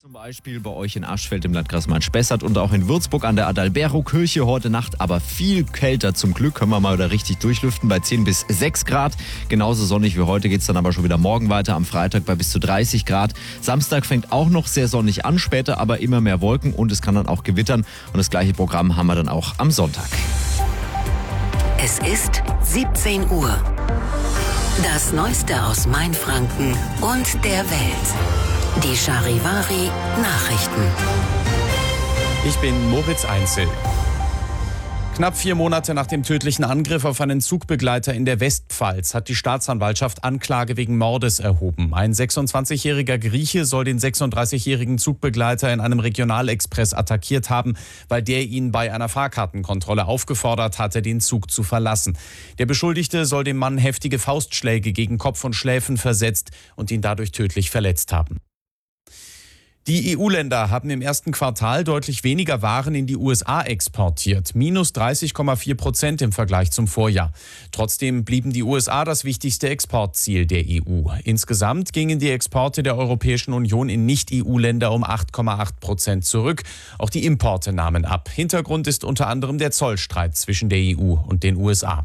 Zum Beispiel bei euch in Aschfeld im Landkreis Main-Spessart und auch in Würzburg an der Adalbero-Kirche heute Nacht, aber viel kälter zum Glück. Können wir mal wieder richtig durchlüften bei 10 bis 6 Grad. Genauso sonnig wie heute geht es dann aber schon wieder morgen weiter, am Freitag bei bis zu 30 Grad. Samstag fängt auch noch sehr sonnig an, später aber immer mehr Wolken und es kann dann auch gewittern. Und das gleiche Programm haben wir dann auch am Sonntag. Es ist 17 Uhr. Das Neueste aus Mainfranken und der Welt. Die Charivari Nachrichten. Ich bin Moritz Einzel. Knapp 4 Monate nach dem tödlichen Angriff auf einen Zugbegleiter in der Westpfalz hat die Staatsanwaltschaft Anklage wegen Mordes erhoben. Ein 26-jähriger Grieche soll den 36-jährigen Zugbegleiter in einem Regionalexpress attackiert haben, weil der ihn bei einer Fahrkartenkontrolle aufgefordert hatte, den Zug zu verlassen. Der Beschuldigte soll dem Mann heftige Faustschläge gegen Kopf und Schläfen versetzt und ihn dadurch tödlich verletzt haben. Die EU-Länder haben im ersten Quartal deutlich weniger Waren in die USA exportiert, minus 30,4% im Vergleich zum Vorjahr. Trotzdem blieben die USA das wichtigste Exportziel der EU. Insgesamt gingen die Exporte der Europäischen Union in Nicht-EU-Länder um 8,8% zurück. Auch die Importe nahmen ab. Hintergrund ist unter anderem der Zollstreit zwischen der EU und den USA.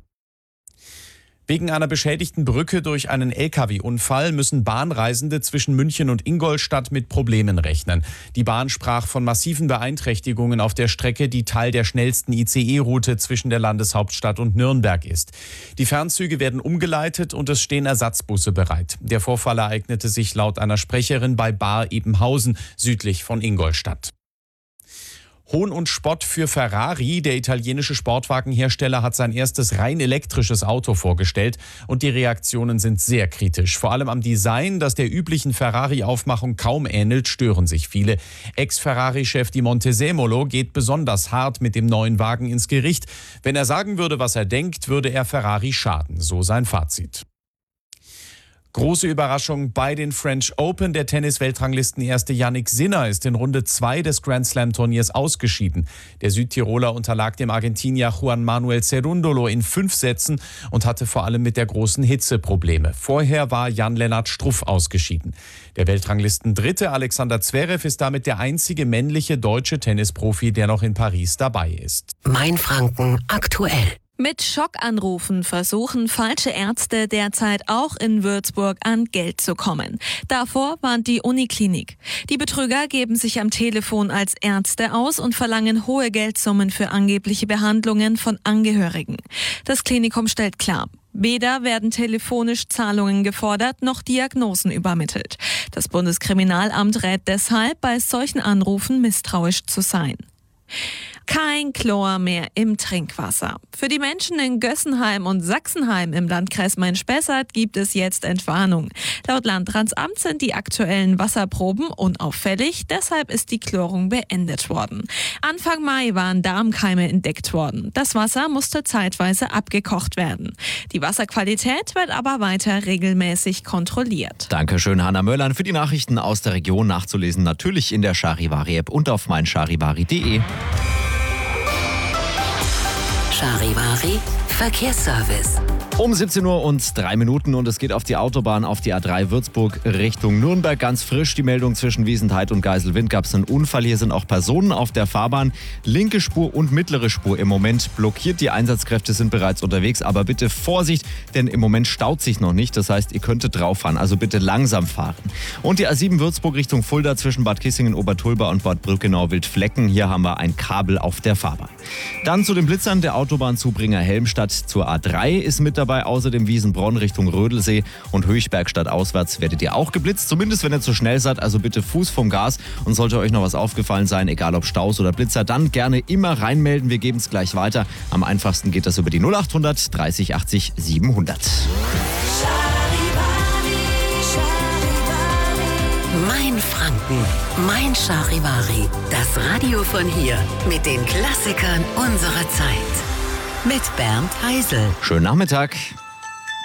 Wegen einer beschädigten Brücke durch einen Lkw-Unfall müssen Bahnreisende zwischen München und Ingolstadt mit Problemen rechnen. Die Bahn sprach von massiven Beeinträchtigungen auf der Strecke, die Teil der schnellsten ICE-Route zwischen der Landeshauptstadt und Nürnberg ist. Die Fernzüge werden umgeleitet und es stehen Ersatzbusse bereit. Der Vorfall ereignete sich laut einer Sprecherin bei Bar Ebenhausen, südlich von Ingolstadt. Hohn und Spott für Ferrari. Der italienische Sportwagenhersteller hat sein erstes rein elektrisches Auto vorgestellt und die Reaktionen sind sehr kritisch. Vor allem am Design, das der üblichen Ferrari-Aufmachung kaum ähnelt, stören sich viele. Ex-Ferrari-Chef Di Montezemolo geht besonders hart mit dem neuen Wagen ins Gericht. Wenn er sagen würde, was er denkt, würde er Ferrari schaden, so sein Fazit. Große Überraschung bei den French Open. Der Tennis-Weltranglisten-Erste Jannik Sinner ist in Runde 2 des Grand-Slam-Turniers ausgeschieden. Der Südtiroler unterlag dem Argentinier Juan Manuel Cerúndolo in 5 Sätzen und hatte vor allem mit der großen Hitze Probleme. Vorher war Jan-Lennart Struff ausgeschieden. Der Weltranglisten-Dritte Alexander Zverev ist damit der einzige männliche deutsche Tennisprofi, der noch in Paris dabei ist. Mainfranken aktuell. Mit Schockanrufen versuchen falsche Ärzte derzeit auch in Würzburg an Geld zu kommen. Davor warnt die Uniklinik. Die Betrüger geben sich am Telefon als Ärzte aus und verlangen hohe Geldsummen für angebliche Behandlungen von Angehörigen. Das Klinikum stellt klar: weder werden telefonisch Zahlungen gefordert, noch Diagnosen übermittelt. Das Bundeskriminalamt rät deshalb, bei solchen Anrufen misstrauisch zu sein. Kein Chlor mehr im Trinkwasser. Für die Menschen in Gössenheim und Sachsenheim im Landkreis Main-Spessart gibt es jetzt Entwarnung. Laut Landratsamt sind die aktuellen Wasserproben unauffällig, deshalb ist die Chlorung beendet worden. Anfang Mai waren Darmkeime entdeckt worden. Das Wasser musste zeitweise abgekocht werden. Die Wasserqualität wird aber weiter regelmäßig kontrolliert. Dankeschön, Hanna Möllern, für die Nachrichten aus der Region nachzulesen. Natürlich in der Charivari-App und auf meincharivari.de. Charivari Verkehrsservice. Um 17 Uhr und 3 Minuten und es geht auf die Autobahn, auf die A3 Würzburg Richtung Nürnberg. Ganz frisch die Meldung: zwischen Wiesentheid und Geiselwind gab es einen Unfall. Hier sind auch Personen auf der Fahrbahn. Linke Spur und mittlere Spur im Moment blockiert. Die Einsatzkräfte sind bereits unterwegs, aber bitte Vorsicht, denn im Moment staut sich noch nicht. Das heißt, ihr könntet drauf fahren, also bitte langsam fahren. Und die A7 Würzburg Richtung Fulda zwischen Bad Kissingen, Obertulba und Bad Brückenau-Wildflecken. Hier haben wir ein Kabel auf der Fahrbahn. Dann zu den Blitzern. Der Autobahnzubringer Helmstadt zur A3 ist mit dabei. Außerdem Wiesenbronn Richtung Rödelsee und Höchbergstadt auswärts werdet ihr auch geblitzt. Zumindest wenn ihr zu schnell seid, also bitte Fuß vom Gas. Und sollte euch noch was aufgefallen sein, egal ob Staus oder Blitzer, dann gerne immer reinmelden. Wir geben es gleich weiter. Am einfachsten geht das über die 0800 30 80 700. Mainfranken, Mein Charivari. Das Radio von hier mit den Klassikern unserer Zeit. Mit Bernd Heisel. Schönen Nachmittag.